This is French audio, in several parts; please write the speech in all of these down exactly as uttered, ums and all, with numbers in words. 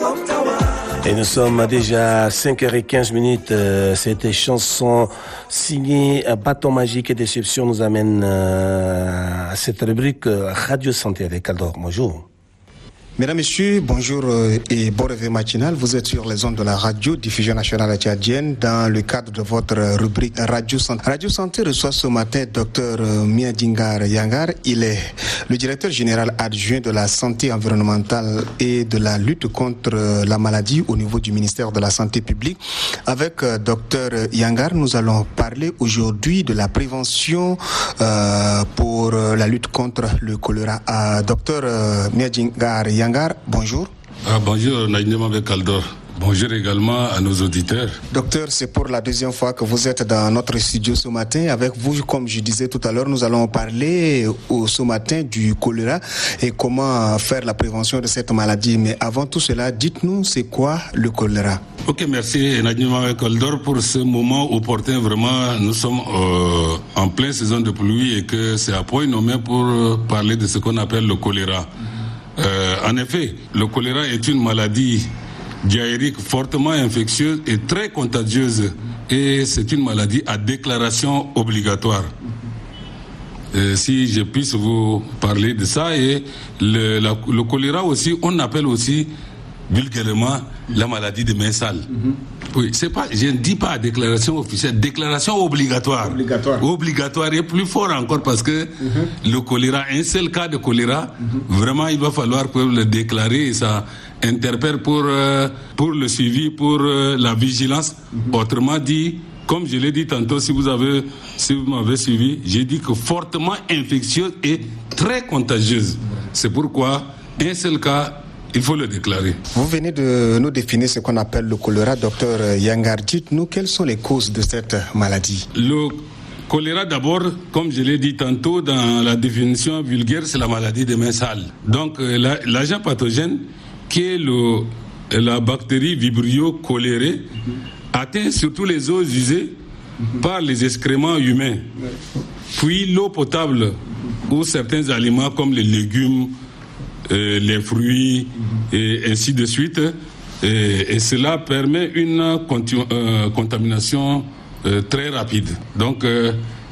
Et nous sommes déjà à cinq heures quinze minutes. Euh, cette chanson signée Bâton Magique et Déception nous amène euh, à cette rubrique Radio Santé avec Aldor. Bonjour. Mesdames, Messieurs, bonjour et bon réveil matinal. Vous êtes sur les ondes de la radio diffusion nationale tchadienne dans le cadre de votre rubrique Radio Santé. Radio Santé reçoit ce matin Dr Miadingar Yangar. Il est le directeur général adjoint de la santé environnementale et de la lutte contre la maladie au niveau du ministère de la Santé publique. Avec Dr Yangar, nous allons parler aujourd'hui de la prévention euh, pour la lutte contre le choléra. Euh, Dr Miadingar Yangar. Yangar, bonjour. Ah, bonjour, Naïdema Bekaldor. Bonjour également à nos auditeurs. Docteur, c'est pour la deuxième fois que vous êtes dans notre studio ce matin. Avec vous, comme je disais tout à l'heure, nous allons parler au, ce matin du choléra et comment faire la prévention de cette maladie. Mais avant tout cela, dites-nous, c'est quoi le choléra? Ok, merci Naïdema Bekaldor pour ce moment opportun. Vraiment, nous sommes euh, en pleine saison de pluie et que c'est à point nommé pour parler de ce qu'on appelle le choléra. Euh, en effet, le choléra est une maladie diarrhéique fortement infectieuse et très contagieuse. Et c'est une maladie à déclaration obligatoire. Euh, si je puisse vous parler de ça. Et le, la, le choléra aussi, on appelle aussi vulgairement la maladie de main sale. Mm-hmm. Oui, c'est pas, je ne dis pas déclaration officielle, déclaration obligatoire. Obligatoire. Obligatoire et plus fort encore parce que mm-hmm. le choléra, un seul cas de choléra, mm-hmm. vraiment il va falloir que le déclarer et ça interpelle pour, euh, pour le suivi, pour euh, la vigilance. Mm-hmm. Autrement dit, comme je l'ai dit tantôt, si vous avez, si vous m'avez suivi, j'ai dit que fortement infectieuse et très contagieuse. Mm-hmm. C'est pourquoi un seul cas, il faut le déclarer. Vous venez de nous définir ce qu'on appelle le choléra, docteur Yangar. Dites-nous, quelles sont les causes de cette maladie? Le choléra, d'abord, comme je l'ai dit tantôt, dans la définition vulgaire, c'est la maladie des mains sales. Donc, la, l'agent pathogène, qui est le, la bactérie Vibrio cholerae, mm-hmm. atteint surtout les eaux usées mm-hmm. par les excréments humains, mm-hmm. puis l'eau potable mm-hmm. ou certains aliments comme les légumes, Euh, les fruits mm-hmm. et ainsi de suite et, et cela permet une conti- euh, contamination euh, très rapide. Donc euh,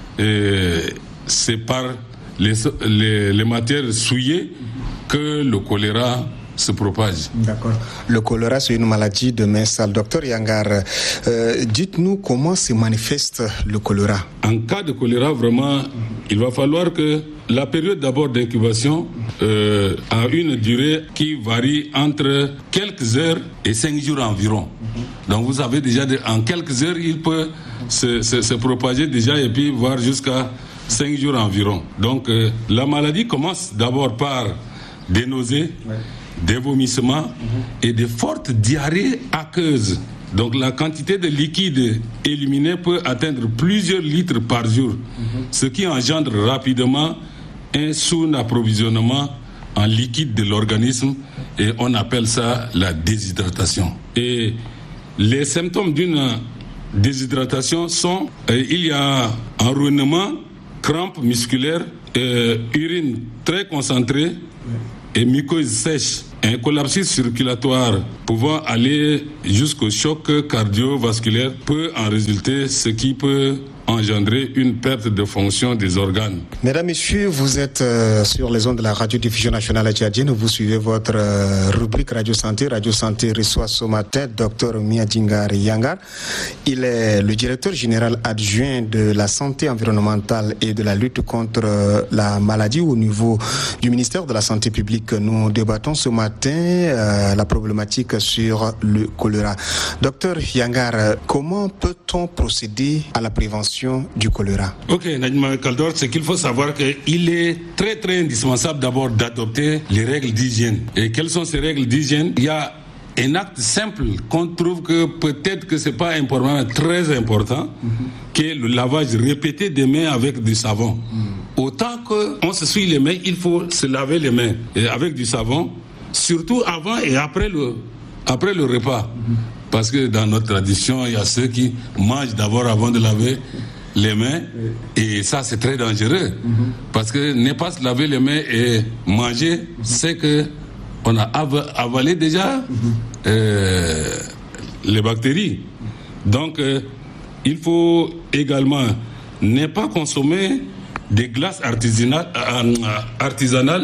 euh, c'est par les, les, les matières souillées mm-hmm. que le choléra se propage. D'accord. Le choléra, c'est une maladie de main sale. Docteur Yangar, euh, dites-nous comment se manifeste le choléra. En cas de choléra, vraiment, mm-hmm. il va falloir que la période d'abord d'incubation euh, a une durée qui varie entre quelques heures et cinq jours environ. Mm-hmm. Donc vous avez déjà, de, en quelques heures, il peut se, se, se propager déjà et puis voir jusqu'à cinq jours environ. Donc euh, la maladie commence d'abord par des nausées, ouais. des vomissements mm-hmm. et de fortes diarrhées aqueuses. Donc la quantité de liquide éliminé peut atteindre plusieurs litres par jour, mm-hmm. ce qui engendre rapidement un sous-approvisionnement en liquide de l'organisme et on appelle ça la déshydratation. Et les symptômes d'une déshydratation sont, euh, il y a enroulement, crampes musculaires, euh, urine très concentrée et muqueuse sèche. Un collapsus circulatoire pouvant aller jusqu'au choc cardiovasculaire peut en résulter, ce qui peut engendrer une perte de fonction des organes. Mesdames, Messieurs, vous êtes euh, sur les ondes de la radio-diffusion nationale tchadienne. Vous suivez votre euh, rubrique Radio Santé. Radio Santé reçoit ce matin Dr Miadingar Yangar. Il est le directeur général adjoint de la santé environnementale et de la lutte contre euh, la maladie au niveau du ministère de la Santé publique. Nous débattons ce matin euh, la problématique sur le choléra. Docteur Yangar, comment peut-on procéder à la prévention du choléra? Ok, Nadima Kaldor, c'est qu'il faut savoir qu'il est très très indispensable d'abord d'adopter les règles d'hygiène. Et quelles sont ces règles d'hygiène? Il y a un acte simple qu'on trouve que peut-être que c'est pas important, mais très important, mm-hmm. qui est le lavage répété des mains avec du savon. Mm. Autant qu'on se souille les mains, il faut se laver les mains et avec du savon, surtout avant et après le, après le repas. Mm-hmm. Parce que dans notre tradition, il y a ceux qui mangent d'abord avant de laver les mains. Et ça, c'est très dangereux. Mm-hmm. Parce que ne pas se laver les mains et manger, c'est que on a av- avalé déjà euh, les bactéries. Donc, euh, il faut également ne pas consommer des glaces artisanales. Euh, artisanales.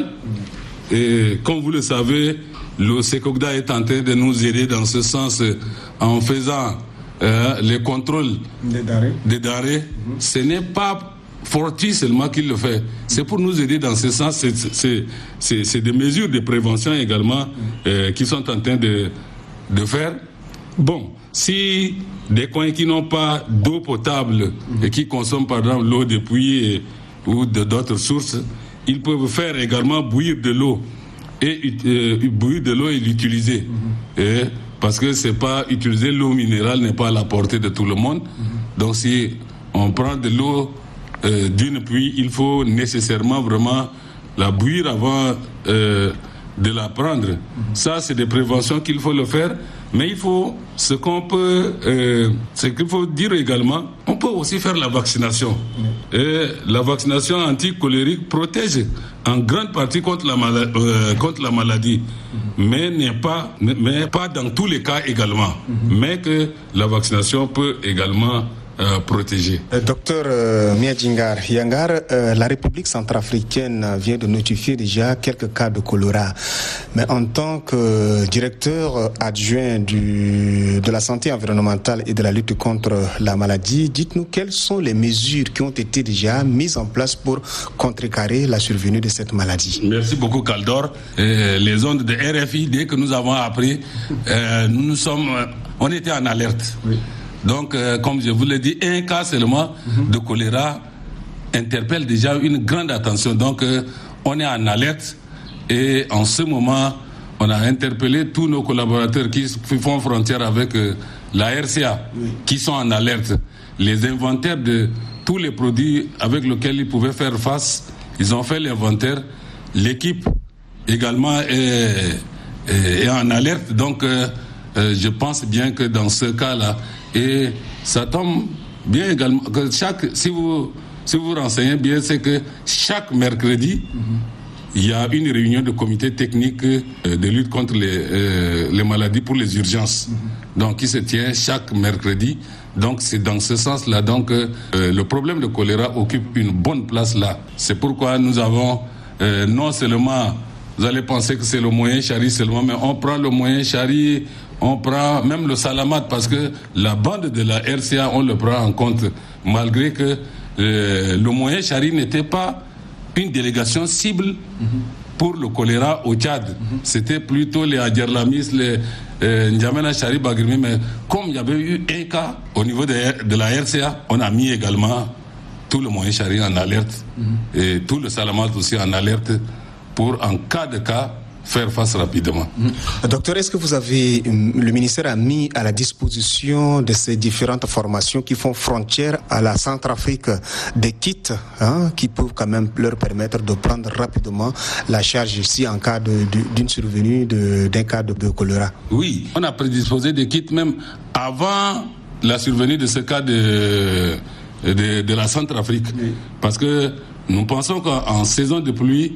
Et comme vous le savez, le Secogda est en train de nous aider dans ce sens euh, en faisant euh, les contrôles des denrées. Des denrées. Mm-hmm. Ce n'est pas Fortis seulement qui le fait. C'est pour nous aider dans ce sens. C'est, c'est, c'est, c'est des mesures de prévention également euh, qui sont en train de, de faire. Bon, si des coins qui n'ont pas d'eau potable et qui consomment par exemple l'eau de puits et, ou de d'autres sources, ils peuvent faire également bouillir de l'eau et euh, bouillir de l'eau et l'utiliser. Mm-hmm. Et, parce que c'est pas utiliser l'eau minérale n'est pas à la portée de tout le monde. Mm-hmm. Donc si on prend de l'eau euh, d'une pluie, il faut nécessairement vraiment la bouillir avant euh, de la prendre. Mm-hmm. Ça, c'est des préventions qu'il faut le faire. Mais il faut, ce qu'on peut, euh, ce qu'il faut dire également, on peut aussi faire la vaccination. Mmh. Et la vaccination anti-cholérique protège en grande partie contre la, mala- euh, contre la maladie, mmh. mais n'est pas, mais pas dans tous les cas également. Mmh. Mais que la vaccination peut également Euh, protégé. Euh, docteur euh, Miadjingar Yangar, euh, la République centrafricaine vient de notifier déjà quelques cas de choléra. Mais en tant que directeur adjoint du, de la santé environnementale et de la lutte contre la maladie, dites-nous quelles sont les mesures qui ont été déjà mises en place pour contrecarrer la survenue de cette maladie. Merci beaucoup, Kaldor. Euh, les ondes de R F I, dès que nous avons appris, euh, nous sommes, on était en alerte. Oui. Donc, euh, comme je vous l'ai dit, un cas seulement mm-hmm. de choléra interpelle déjà une grande attention. Donc, euh, on est en alerte et en ce moment, on a interpellé tous nos collaborateurs qui font frontière avec euh, la R C A, oui. qui sont en alerte. Les inventaires de tous les produits avec lesquels ils pouvaient faire face, ils ont fait l'inventaire. L'équipe également est, est, est en alerte. Donc, euh, euh, je pense bien que dans ce cas-là, et ça tombe bien également que chaque, si vous si vous, vous renseignez bien, c'est que chaque mercredi, mm-hmm. il y a une réunion de comité technique euh, de lutte contre les, euh, les maladies pour les urgences. Mm-hmm. Donc, qui se tient chaque mercredi. Donc, c'est dans ce sens-là. Donc, euh, le problème de choléra occupe une bonne place là. C'est pourquoi nous avons euh, non seulement, vous allez penser que c'est le moyen chari seulement, mais on prend le moyen chari. On prend même le salamat parce que la bande de la R C A, on le prend en compte, malgré que euh, le moyen chari n'était pas une délégation cible mm-hmm. pour le choléra au Tchad. Mm-hmm. C'était plutôt les Adjerlamis, les euh, N'Djamena Chari Bagrimi. Mais comme il y avait eu un cas au niveau de, de la R C A, on a mis également tout le moyen chari en alerte mm-hmm. et tout le salamat aussi en alerte pour, en cas de cas, faire face rapidement. Mmh. Docteur, est-ce que vous avez, le ministère a mis à la disposition de ces différentes formations qui font frontière à la Centrafrique des kits hein, qui peuvent quand même leur permettre de prendre rapidement la charge ici en cas de, de, d'une survenue de, d'un cas de, de choléra? Oui, on a prédisposé des kits même avant la survenue de ce cas de, de, de la Centrafrique. Oui. Parce que nous pensons qu'en saison de pluie,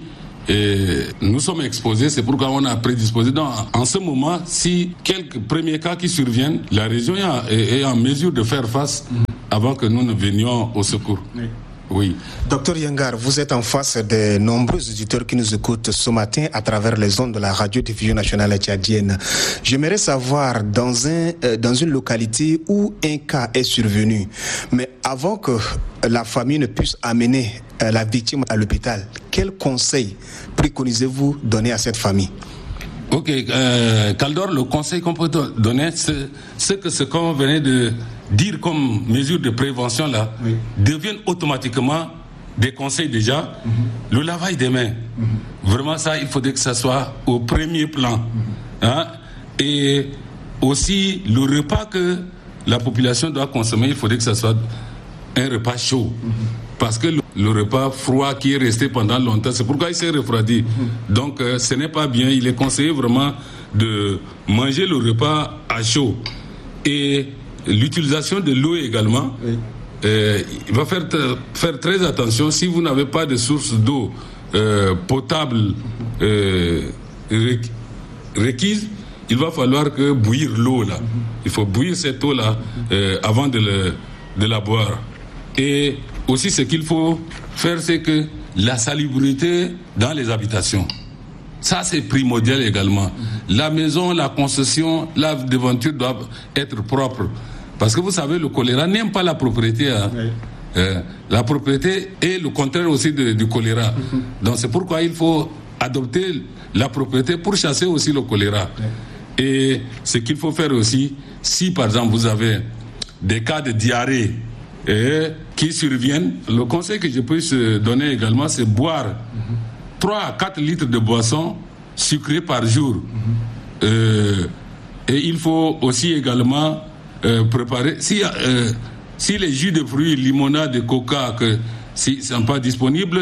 et nous sommes exposés, c'est pourquoi on a prédisposé. Donc, en ce moment, si quelques premiers cas qui surviennent, la région est, est en mesure de faire face mmh. avant que nous ne venions au secours. Oui. Oui. Docteur Yangar, vous êtes en face de nombreux auditeurs qui nous écoutent ce matin à travers les ondes de la radio-diffusion nationale tchadienne. J'aimerais savoir, dans, un, euh, dans une localité où un cas est survenu, mais avant que la famille ne puisse amener euh, la victime à l'hôpital, quel conseil préconisez-vous donner à cette famille? Ok, euh, Kaldor, le conseil qu'on peut donner, c'est, c'est que ce qu'on venait de dire comme mesure de prévention là, oui. deviennent automatiquement des conseils déjà. Mm-hmm. Le lavage des mains, mm-hmm. vraiment ça, il faudrait que ça soit au premier plan. Mm-hmm. Hein? Et aussi, le repas que la population doit consommer, il faudrait que ça soit un repas chaud. Mm-hmm. Parce que le, le repas froid qui est resté pendant longtemps, c'est pourquoi il s'est refroidi. Mmh. Donc euh, ce n'est pas bien. Il est conseillé vraiment de manger le repas à chaud. Et l'utilisation de l'eau également, oui. euh, il va faire, t- faire très attention. Si vous n'avez pas de source d'eau euh, potable euh, requise, il va falloir que bouillir l'eau là. Il faut bouillir cette eau là euh, avant de, le, de la boire. Et aussi ce qu'il faut faire, c'est que la salubrité dans les habitations. Ça, c'est primordial également. La maison, la concession, la devanture doivent être propres. Parce que vous savez, le choléra n'aime pas la propriété. Hein. Oui. Euh, la propriété est le contraire aussi de, du choléra. Mm-hmm. Donc c'est pourquoi il faut adopter la propriété pour chasser aussi le choléra. Oui. Et ce qu'il faut faire aussi, si par exemple vous avez des cas de diarrhée eh, qui surviennent, le conseil que je puisse donner également, c'est boire mm-hmm. trois à quatre litres de boisson sucrée par jour. Mm-hmm. Euh, et il faut aussi également euh, préparer... Si, euh, si les jus de fruits, limonade et coca que, si, ne sont pas disponibles,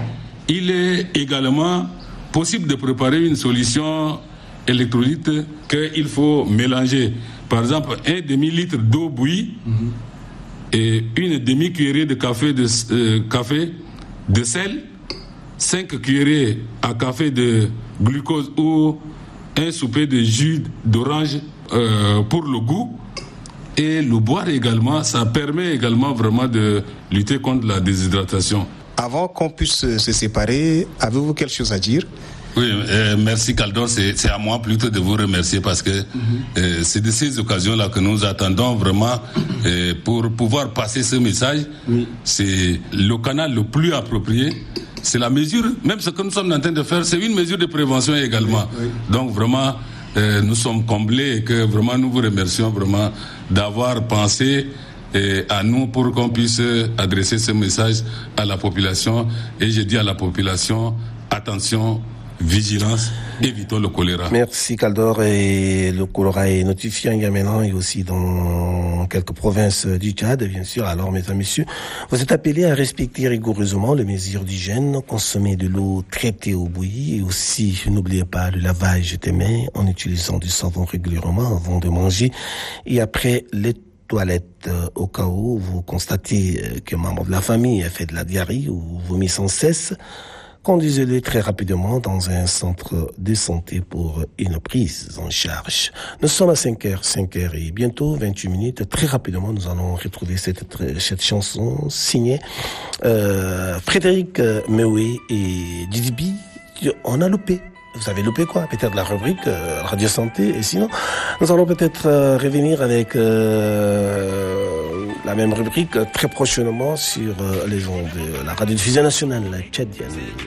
il est également possible de préparer une solution électrolyte qu'il faut mélanger. Par exemple, un demi-litre d'eau bouillie mm-hmm. et une demi-cuillerée de café de, euh, café de sel, cinq cuillerées à café de glucose ou un souper de jus d'orange euh, pour le goût. Et le boire également, ça permet également vraiment de lutter contre la déshydratation. Avant qu'on puisse se séparer, avez-vous quelque chose à dire ? Oui, euh, merci Kaldor, c'est, c'est à moi plutôt de vous remercier parce que mm-hmm. euh, c'est de ces occasions-là que nous attendons vraiment euh, pour pouvoir passer ce message. Oui. C'est le canal le plus approprié. C'est la mesure, même ce que nous sommes en train de faire, c'est une mesure de prévention également. Oui, oui. Donc vraiment, euh, nous sommes comblés et que vraiment nous vous remercions vraiment d'avoir pensé euh, à nous pour qu'on puisse adresser ce message à la population. Et je dis à la population, attention, vigilance, évitons le choléra. Merci Kaldor. Et le choléra est notifié en Yémen et aussi dans quelques provinces du Tchad, bien sûr. Alors, mesdames et messieurs, vous êtes appelés à respecter rigoureusement les mesures d'hygiène, consommer de l'eau traitée au bouilli et aussi, n'oubliez pas le lavage des mains en utilisant du savon régulièrement avant de manger et après les toilettes. Au cas où vous constatez qu'un membre de la famille a fait de la diarrhée ou vomit sans cesse, conduisez-le très rapidement dans un centre de santé pour une prise en charge. Nous sommes à cinq heures, cinq heures et bientôt vingt-huit minutes. Très rapidement, nous allons retrouver cette, cette chanson signée euh, Frédéric Meué et Didi B. On a loupé. Vous avez loupé quoi? Peut-être la rubrique euh, Radio Santé. Et sinon, nous allons peut-être euh, revenir avec euh, la même rubrique euh, très prochainement sur euh, les ondes de la radio-diffusion nationale tchadienne.